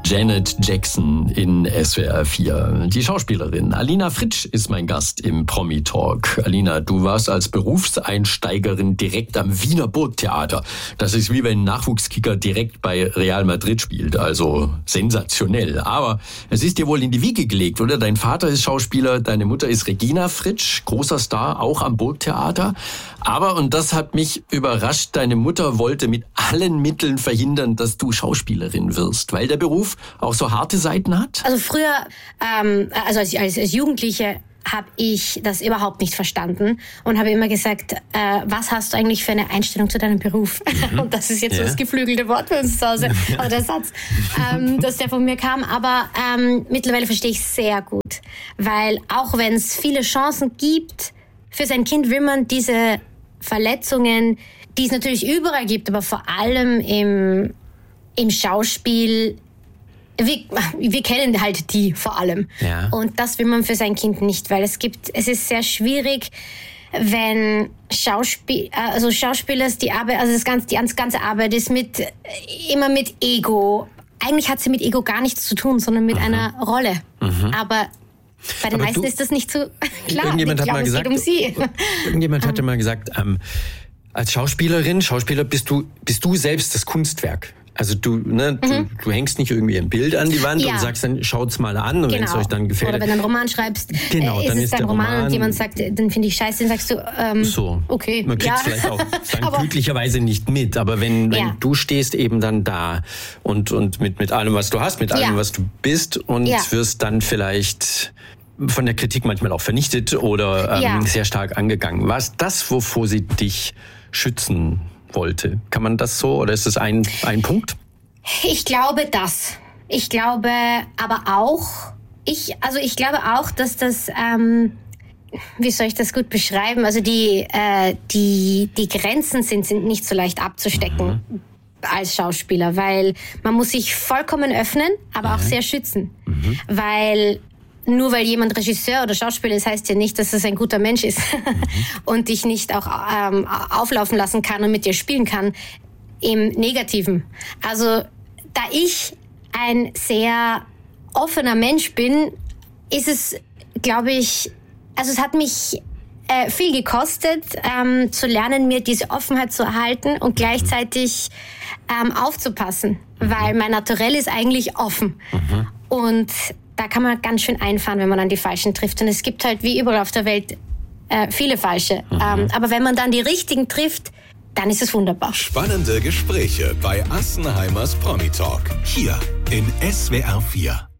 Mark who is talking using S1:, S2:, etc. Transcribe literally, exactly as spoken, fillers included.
S1: Janet Jackson in S W R vier. Die Schauspielerin Alina Fritsch ist mein Gast im Promi-Talk. Alina, du warst als Berufseinsteigerin direkt am Wiener Burgtheater. Das ist wie wenn ein Nachwuchskicker direkt bei Real Madrid spielt, also sensationell. Aber es ist dir wohl in die Wiege gelegt, oder? Dein Vater ist Schauspieler, deine Mutter ist Regina Fritsch, großer Star, auch am Burgtheater. Aber, und das hat mich überrascht, deine Mutter wollte mit allen Mitteln verhindern, dass du Schauspielerin wirst, weil der Beruf auch so harte Seiten hat?
S2: Also früher, ähm, also als, als, als Jugendliche habe ich das überhaupt nicht verstanden und habe immer gesagt, äh, was hast du eigentlich für eine Einstellung zu deinem Beruf? Mhm. Und das ist jetzt ja. so das geflügelte Wort bei uns zu Hause, oder der Satz, ähm, dass der von mir kam. Aber ähm, mittlerweile verstehe ich sehr gut, weil auch wenn es viele Chancen gibt, für sein Kind will man diese Verletzungen, die es natürlich überall gibt, aber vor allem im, im Schauspiel, wir, wir kennen halt die vor allem. Ja. Und das will man für sein Kind nicht, weil es gibt, es ist sehr schwierig, wenn Schauspiel, also Schauspieler, die Arbeit, also das ganze, die ganze Arbeit ist mit, immer mit Ego. Eigentlich hat sie mit Ego gar nichts zu tun, sondern mit Aha. einer Rolle. Mhm. Aber bei den
S3: Aber
S2: meisten
S3: du,
S2: ist das nicht so klar.
S3: Irgendjemand
S2: ich
S3: hat
S2: glaube,
S3: mal gesagt,
S2: es geht um sie.
S3: Irgendjemand hatte mal gesagt, ähm, als Schauspielerin, Schauspieler bist du, bist du selbst das Kunstwerk. Also du, ne, mhm. du, du hängst nicht irgendwie ein Bild an die Wand ja. und sagst dann, schaut's mal an und genau. wenn es euch dann gefällt.
S2: Oder wenn du einen Roman schreibst,
S3: genau,
S2: äh, ist
S3: dann
S2: es
S3: ist
S2: dein
S3: der
S2: Roman,
S3: Roman
S2: und jemand sagt, dann finde ich scheiße, dann sagst du, ähm,
S3: so.
S2: okay.
S3: Man kriegt es
S2: ja.
S3: vielleicht auch dann glücklicherweise nicht mit, aber wenn, wenn ja. du stehst eben dann da und, und mit, mit allem, was du hast, mit allem, ja. was du bist und ja. wirst dann vielleicht von der Kritik manchmal auch vernichtet oder ähm, ja. sehr stark angegangen. War es das, wovor sie dich schützen wollte? Kann man das so, oder ist das ein, ein Punkt?
S2: Ich glaube das. Ich glaube aber auch, ich, also ich glaube auch, dass das, ähm, wie soll ich das gut beschreiben? Also die, äh, die, die Grenzen sind, sind nicht so leicht abzustecken mhm. als Schauspieler, weil man muss sich vollkommen öffnen, aber mhm. auch sehr schützen. Mhm. Weil nur weil jemand Regisseur oder Schauspieler ist, heißt ja nicht, dass es ein guter Mensch ist mhm. und dich nicht auch ähm, auflaufen lassen kann und mit dir spielen kann im Negativen. Also da ich ein sehr offener Mensch bin, ist es, glaube ich, also es hat mich äh, viel gekostet, ähm, zu lernen, mir diese Offenheit zu erhalten und gleichzeitig ähm, aufzupassen, mhm. weil mein Naturell ist eigentlich offen. Mhm. Und da kann man ganz schön einfahren, wenn man an die Falschen trifft. Und es gibt halt wie überall auf der Welt äh, viele Falsche. Mhm. Ähm, aber wenn man dann die Richtigen trifft, dann ist es wunderbar.
S4: Spannende Gespräche bei Assenheimers Promi Talk. Hier in S W R vier.